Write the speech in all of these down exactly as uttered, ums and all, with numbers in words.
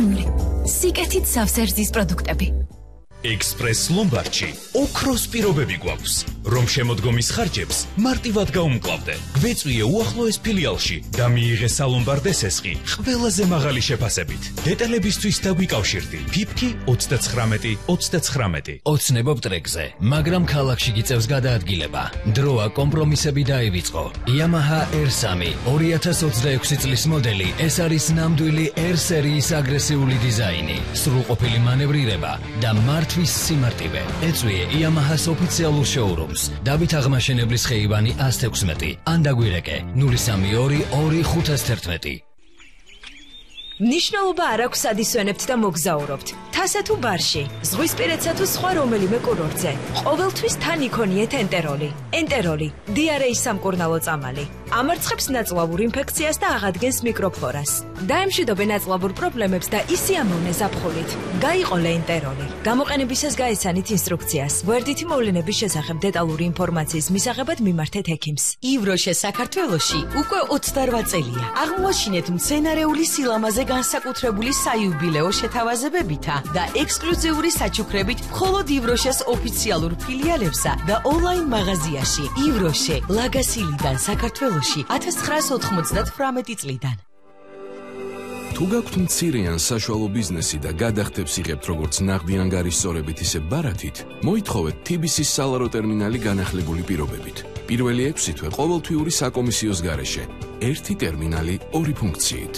მწვანული, სიკეთით სავსე პროდუქტები. Express Lombardში ოქროს პირობები გვაქვს, რომ შემოდგომის ხარჯებს მარტივად გაუმკლავდე. გვეწვიე უახლოეს ფილიალში და მიიღე სალომბარდე სესხი ყველაზე მაღალი შეფასებით. დეტალებისთვის დაგვიკავშირდი ფიფკი ოცდაცხრამეტი ოცდაცხრამეტი. ოცნებობ ტრეკზე, მაგრამ ქალაქში გიწევს გადაადგილება. დროა კომპრომისები დაივიწყო. Yamaha R three ორი ათას ოცდაექვსი წლის მოდელი. ეს არის ნამდვილი R სერიის აგრესიული დიზაინი, სრულყოფილი მანევრირება და მართ თვის სიმარტივე. ეწვიე Yamaha-ს ოფიციალურ შოურუმს. დავით აღმაშენებლის ხეივანი ას თექვსმეტი. ან დაგვირეკე ნული სამი ორი ორი ხუთას თერთმეტი. Ნიშნულობა არ აქვს ადისვენებთ და მოგზაურობთ. თასა თუ ბარში, ზღვისპირეთსა თუ სხვა რომელიმე კურორტზე. ყოველთვის თან იქონიეთ ენტეროლი. ენტეროლი, დიარეის სამკურნალო წამალი. ამარცხებს ნაწლავურ ინფექციას და აღადგენს მიკროფლორას. დაემშვიდობენ ნაწლავურ პრობლემებს და ისიამოვნე ზაფხულით. გაიყოლე ენტეროლი. გამოყენებისას გაეცანით ინსტრუქციას. გვერდითი მოვლენების შესახებ დეტალური ინფორმაციის მისაღებად მიმართეთ ექიმს. ივროშე საქართველოში უკვე ოცდარვა წელია. აღმოაჩინეთ მცენარეული სილამაზე განსაკუთრებული საიუბილეო შეთავაზებებითა და ექსკლუზიური საჩუქრებით მხოლოდ ივროშეს ოფიციალურ ფილიალებსა და ონლაინ მაღაზიაში. ივროშე, ლაგასილიდან საქართველოში ათას ცხრაას ოთხმოცდათვრამეტი წლიდან. თუ გაქვთ მცირე ან საშუალო ბიზნესი და გადახდებს იღებთ როგორც ნაღდი ანგარიშსწორებით, ისე ბარათით, მოითხოვეთ T B C-ის სალარო ტერმინალი განახლებული პირობებით. პირველი ექვსი თვე ყოველთვიური საკომისიოს გარეშე. ერთი ტერმინალი, ორი ფუნქციით.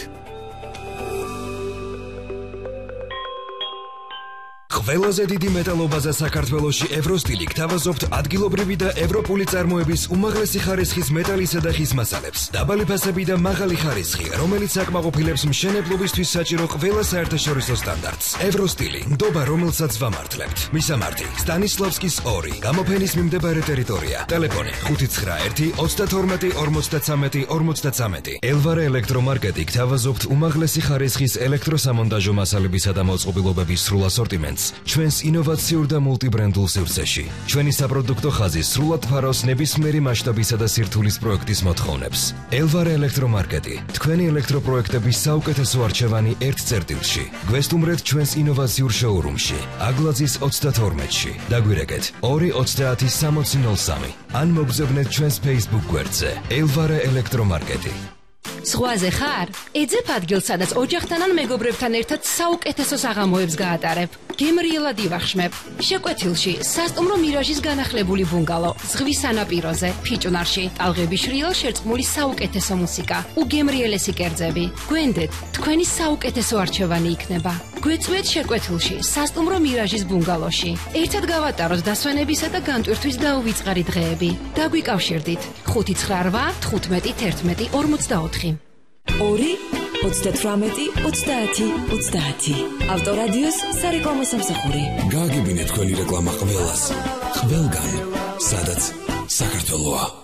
ყველაზე დიდი მეტალობაზე საქართველოში ევროსტილი გთავაზობთ ადგილობრივი და ევროპული წარმოების უმაღლესი ხარისხის მეტალისა და ხის მასალებს. დაბალი ფასები და მაღალი ხარისხი, რომელიც აკმაყოფილებს მშენებლობისთვის საჭირო ყველა საერთაშორისო სტანდარტს. ევროსტილი, ნდობა, რომელსაც ვამართლებთ. მისამართი: სტანისლავსკის ორი, გამოფენის მიმდებარე ტერიტორია. ტელეფონი: ხუთი ცხრა ერთი ოცდათორმეტი ორმოცდაცამეტი ორმოცდაცამეტი. ელვარე ელექტრომარკეტი გთავაზობთ უმაღლესი ხარისხის ელექტროსამონტაჟო მასალებისა და მოწყობილობების სრულ ასორტიმენტს. ჩვენს ინოვაციურ და მულტიბრენდულ სივრცეში. ჩვენი საპროდუქტო ხაზი სრულად ფარავს ნებისმიერი მასშტაბისა და სირთულის პროექტის მოთხოვნებს. ელვარე ელექტრომარკეტი, თქვენი ელექტროპროექტების საუკეთესო არჩევანი ერთ წერტილში. გვესტუმრეთ ჩვენს ინოვაციურ შოურუმში, აგლაძის ოცდათორმეტში. დაგვირეკეთ ორი ოცდაათი სამოცი ნული სამი. ან მოგზავნეთ ჩვენს Facebook გვერდზე ელვარე ელექტრომარკეტი. ზღვაზე ხარ? ეძებ ადგილს, სადაც ოჯახთან ან მეგობრებთან ერთად საუკეთესო საღამოებს გაატარებ. გემრიელად ივახშმებ. შეკვეთილში სასტუმრო მირაჟის განახლებული ბუნგალო, ზღვის სანაპიროზე, ფიჭვნარში, ტალღების შრიალ შერწყმული საუკეთესო მუსიკა, უგემრიელესი კერძები. გვენდეთ, თქვენი საუკეთესო არჩევანი იქნება. გვეწვიეთ შეკვეთილში, სასტუმრო მირაჟის ბუნგალოში. ერთად გავატაროთ დასვენებისა და განტვირთვის დაუვიწყარი დღეები. დაგვიკავშირდით ხუთი ცხრა რვა თხუთმეტი თერთმეტი ორმოცდაოთხი. ორი ოცდათვრამეტი ოცდაათი ოცდაათი. ავტორადიოს სარეკლამო სამსახური. გააგებინეთ თქვენი რეკლამა ყველას, ყველგან, სადაც საქართველოა.